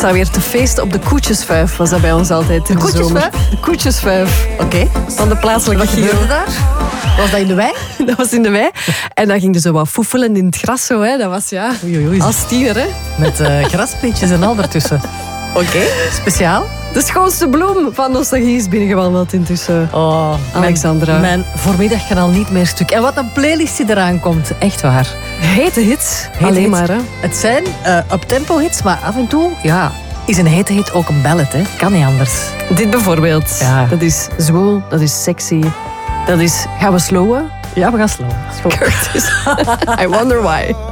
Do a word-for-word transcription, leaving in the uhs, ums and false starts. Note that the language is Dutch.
sta weer te feesten op de Koetjesvijf, was dat bij ons altijd in de, de zomer. Koetjesvijf? De Koetjesvijf. Oké. Okay. Van de plaatselijke Wat gebeurde daar? Was dat in de wei? Dat was in de wei. En dan ging je zo wat foefelen in het gras. Zo, hè. Dat was ja, oei, oei, oei. als tiener. Hè. Met uh, grasprietjes en al ertussen. Oké, okay. Speciaal. De schoonste bloem van nostalgie is binnengewandeld intussen. Oh, Alexandra. Mijn, mijn voormiddagkanaal niet meer stuk. En wat een playlist die eraan komt. Echt waar. Hete hits. Hete Alleen hits. maar. Hè. Het zijn uh, up-tempo hits, maar af en toe ja, is een hete hit ook een ballad. Hè. Kan niet anders. Dit bijvoorbeeld. Ja. Dat is zwoel, dat is sexy. Dat is... Gaan we slowen? Ja, we gaan slowen. I wonder why.